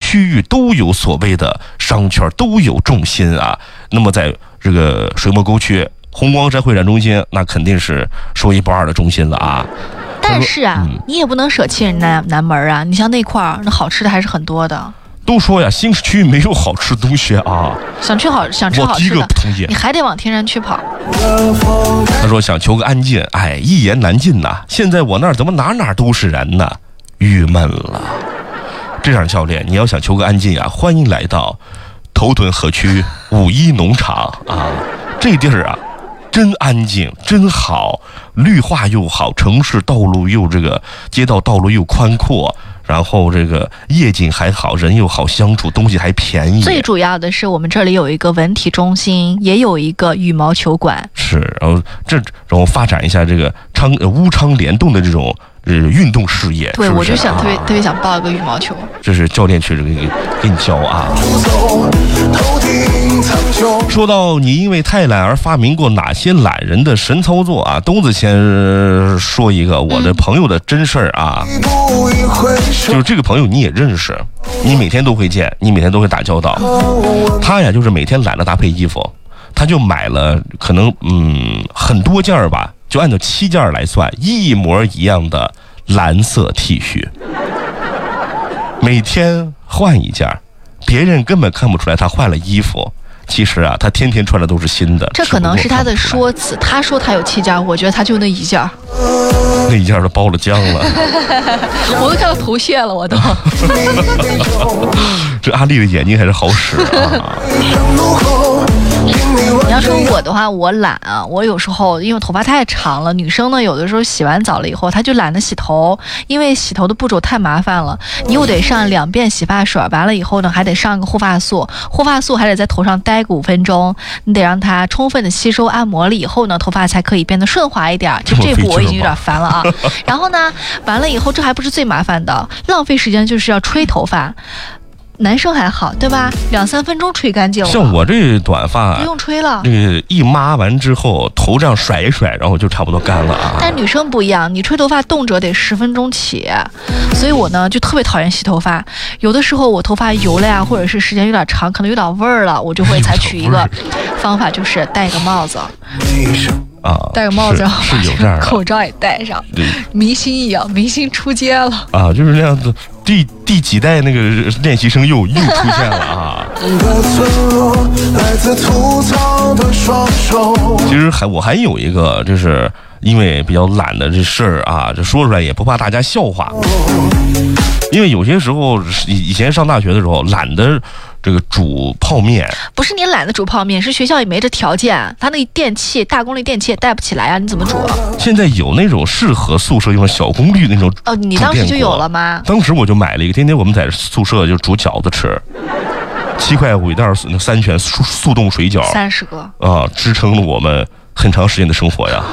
区域都有所谓的商圈，都有重心啊。那么在这个水墨沟区红光山会展中心，那肯定是说一不二的中心了啊。 但是啊，你也不能舍弃人家南门啊，你像那块儿那好吃的还是很多的。 都说呀，新市区没有好吃东西啊。 想吃好吃的， 我第一个不同意， 你还得往天山区跑。 他说想求个安静，哎，一言难尽呐。现在我那儿怎么哪都是人呢？郁闷了。这样教练，你要想求个安静啊，欢迎来到头屯河区5·1农场啊，这地儿啊，真安静，真好，绿化又好，城市道路又这个街道道路又宽阔。然后这个夜景还好，人又好相处，东西还便宜。 最主要的是，我们这里有一个文体中心，也有一个羽毛球馆。是，然后发展一下这个乌昌联动的这种运动事业。 对， 是是我就想特别想报一个羽毛球。 这是教练去这个给你教啊。说到你因为太懒而发明过哪些懒人的神操作啊？东子先说一个我的朋友的真事儿啊。就是这个朋友你也认识，你每天都会见，你每天都会打交道。他呀就是每天懒得搭配衣服，他就买了可能很多件吧，就按照7件来算，一模一样的蓝色 T 恤，每天换一件，别人根本看不出来他换了衣服。其实啊，他天天穿的都是新的。这可能是他的说辞，他说他有7件，我觉得他就那一件。 那一件都包了浆了。 我都看到头屑了，我都。 这阿丽的眼睛还是好使啊。 你要说我的话，我懒啊，我有时候因为头发太长了，女生呢有的时候洗完澡了以后，她就懒得洗头，因为洗头的步骤太麻烦了，你又得上2遍洗发水，完了以后呢还得上个护发素，护发素还得在头上待个5分钟，你得让它充分的吸收按摩了以后呢，头发才可以变得顺滑一点。就这步我已经有点烦了啊。然后呢，完了以后这还不是最麻烦的，浪费时间就是要吹头发。男生还好，对吧？2、3分钟吹干净了。 像我这短发， 不用吹了。 这个一抹完之后，头这样甩一甩，然后就差不多干了啊。 但女生不一样，你吹头发动辄得10分钟起，所以我呢就特别讨厌洗头发。有的时候我头发油了呀，或者是时间有点长，可能有点味儿了，我就会采取一个方法，就是戴个帽子。戴个帽子，然后是有这样的， 口罩也戴上，明星一样，明星出街了啊，就是那样子。第几代那个练习生又出现了啊！其实我还有一个，就是因为比较懒的这事儿啊，这说出来也不怕大家笑话。因为有些时候以前上大学的时候懒得这个煮泡面， 不是你懒得煮泡面，是学校也没这条件，他那电器大功率电器也带不起来啊，你怎么煮啊？ 现在有那种适合宿舍用小功率那种你当时就有了吗？ 当时我就买了一个，天天我们在宿舍就煮饺子吃，7块5一袋3全速冻水饺 ，30个啊，支撑了我们很长时间的生活呀。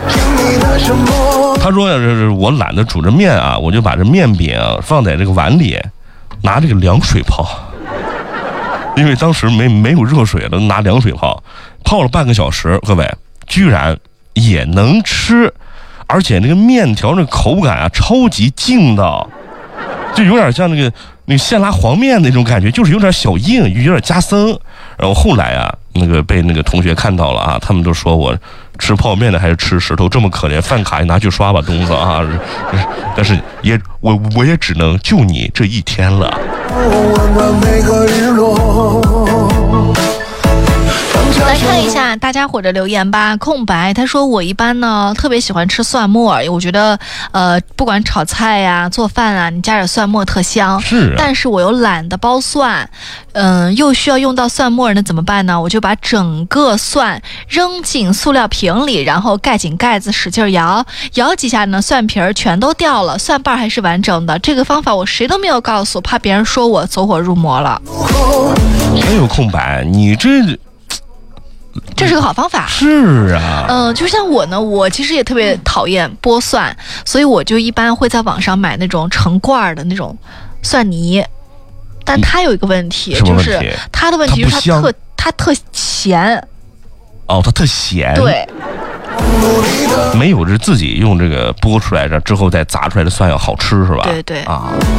他说我懒得煮着面啊，我就把这面饼放在这个碗里，拿这个凉水泡，因为当时没有热水了，拿凉水泡了半个小时，各位居然也能吃，而且那个面条那口感啊超级劲道，就有点像那个现拉黄面那种感觉，就是有点小硬，有点夹生。然后后来啊，被那个同学看到了啊，他们都说我吃泡面的还是吃石头这么可怜，饭卡也拿去刷吧东子啊。但是我也只能就你这一天了。 来看一下大家伙的留言吧。空白他说我一般呢特别喜欢吃蒜末，我觉得不管炒菜呀做饭啊，你加点蒜末特香。 是但是我又懒得剥蒜，又需要用到蒜末，那怎么办呢？我就把整个蒜扔进塑料瓶里，然后盖紧盖子使劲摇几下呢，蒜皮儿全都掉了，蒜瓣还是完整的。这个方法我谁都没有告诉，怕别人说我走火入魔了。 还有空白，你这是个好方法。 是啊， 就像我呢，我其实也特别讨厌剥蒜，所以我就一般会在网上买那种成罐的那种蒜泥。但它有一个问题，就是它的问题就是它特咸。 哦，它特咸。 对。 没有自己用这个剥出来之后再炸出来的蒜要好吃是吧？ 对对啊。